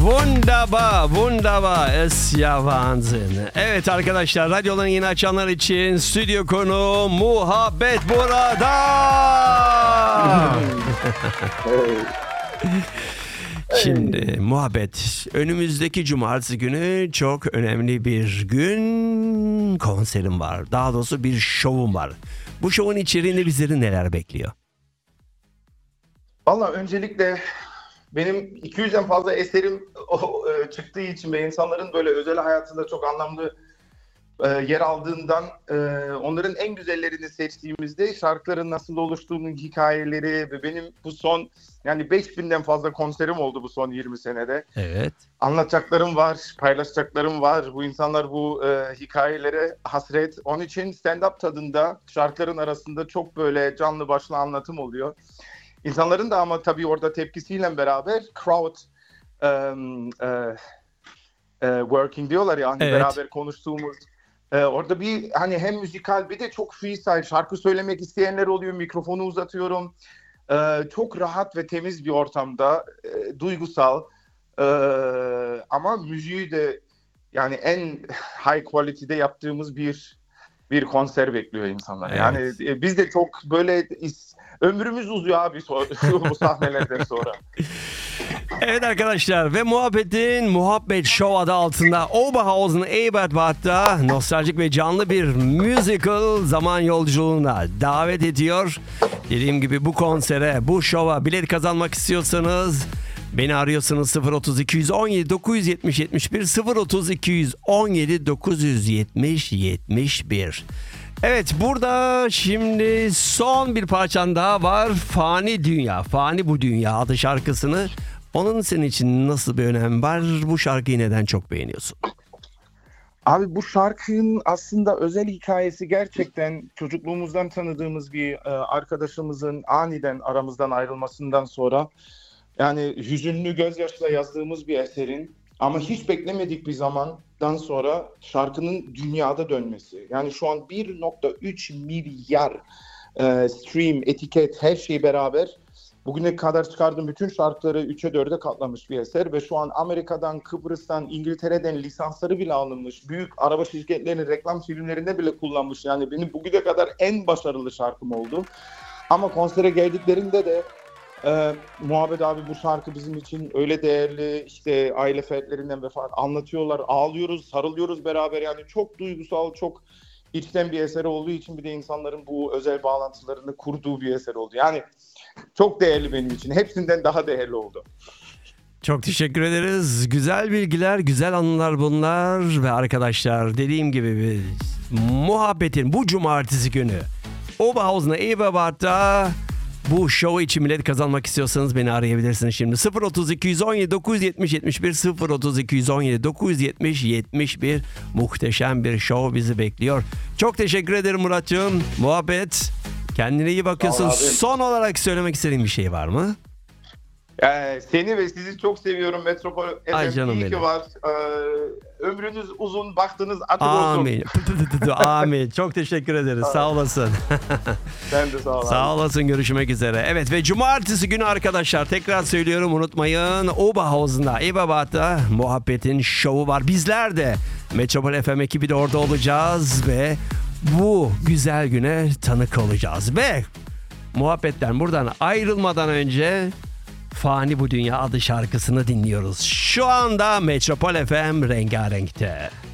Wunderbar, wunderbar, es ja Wahnsinn. Evet arkadaşlar, radyoların yeni açanlar için stüdyo konuğu Muhabbet burada. Şimdi Muhabbet, önümüzdeki cumartesi günü çok önemli bir gün, konserim var. Daha doğrusu bir şovum var. Bu şovun içeriğinde bizleri neler bekliyor? Valla öncelikle benim 200'den fazla eserim çıktığı için ve insanların böyle özel hayatında çok anlamlı yer aldığından onların en güzellerini seçtiğimizde şarkıların nasıl oluştuğunun hikayeleri ve benim bu son yani 5000'den fazla konserim oldu bu son 20 senede. Evet. Anlatacaklarım var, paylaşacaklarım var. Bu insanlar bu hikayelere hasret. Onun için stand-up tadında şarkıların arasında çok böyle canlı başlı anlatım oluyor. İnsanların da ama tabii orada tepkisiyle beraber crowd working diyorlar ya hani evet. Beraber konuştuğumuz orada bir hani hem müzikal bir de çok freestyle şarkı söylemek isteyenler oluyor, mikrofonu uzatıyorum. Çok rahat ve temiz bir ortamda duygusal ama müziği de yani en high quality'de yaptığımız bir konser bekliyor insanlar. Evet. Yani biz de çok böyle ömrümüz uzuyor abi bu sahnelerden sonra. Evet arkadaşlar ve Muhabbet Show adı altında Oberhausen Ebertbad'da nostaljik ve canlı bir musical zaman yolculuğuna davet ediyor. Dediğim gibi bu konsere, bu şova bilet kazanmak istiyorsanız beni arıyorsunuz 03217 970 71 03217 970 71. Evet, burada şimdi son bir parçan daha var. Fani Dünya, Fani Bu Dünya adı şarkısını. Onun senin için nasıl bir önemi var? Bu şarkıyı neden çok beğeniyorsun? Abi bu şarkının aslında özel hikayesi gerçekten çocukluğumuzdan tanıdığımız bir arkadaşımızın aniden aramızdan ayrılmasından sonra yani hüzünlü gözyaşla yazdığımız bir eserin ama hiç beklemedik bir zamandan sonra şarkının dünyada dönmesi. Yani şu an 1.3 milyar stream, etiket, her şey beraber bugüne kadar çıkardığım bütün şarkıları 3'e 4'e katlamış bir eser ve şu an Amerika'dan, Kıbrıs'tan, İngiltere'den lisansları bile alınmış. Büyük araba şirketlerinin reklam filmlerinde bile kullanmış. Yani benim bugüne kadar en başarılı şarkım oldu. Ama konsere geldiklerinde de Muhabbet abi bu şarkı bizim için öyle değerli, işte aile fertlerinden vefat anlatıyorlar, ağlıyoruz, sarılıyoruz beraber, yani çok duygusal, çok içten bir eser olduğu için bir de insanların bu özel bağlantılarını kurduğu bir eser oldu. Yani çok değerli benim için, hepsinden daha değerli oldu. Çok teşekkür ederiz. Güzel bilgiler, güzel anılar bunlar ve arkadaşlar dediğim gibi Muhabbet'in bu cumartesi günü Oberhausen Ebertbad'da bu show için bilet kazanmak istiyorsanız beni arayabilirsiniz şimdi. 03217 970 71 03217 970 71 muhteşem bir show bizi bekliyor. Çok teşekkür ederim Muratcığım. Muhabbet, kendine iyi bakıyorsun. Son olarak söylemek istediğin bir şey var mı? Seni ve sizi çok seviyorum. Metropol FM iyi ki var. Ömrünüz uzun, baktınız açık Amin. olsun. Amin. Çok teşekkür ederiz. Sağ olasın. Sen de sağ ol. Sağ olasın. Görüşmek üzere. Evet ve cumartesi günü arkadaşlar tekrar söylüyorum, unutmayın. Oberhausen'da, Ebertbad'da Muhabbet'in şovu var. Bizler de Metropol FM ekibi de orada olacağız ve bu güzel güne tanık olacağız. Ve Muhabbet'ten buradan ayrılmadan önce Fani Bu Dünya adı şarkısını dinliyoruz. Şu anda Metropol FM rengarenkte.